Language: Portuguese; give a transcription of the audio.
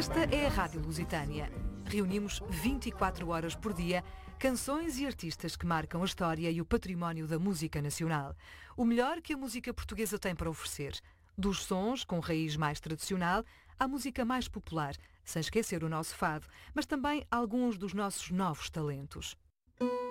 Esta é a Rádio Lusitânia. Reunimos 24 horas por dia canções e artistas que marcam a história e o património da música nacional. O melhor que a música portuguesa tem para oferecer. Dos sons com raiz mais tradicional à música mais popular, sem esquecer o nosso fado, mas também alguns dos nossos novos talentos.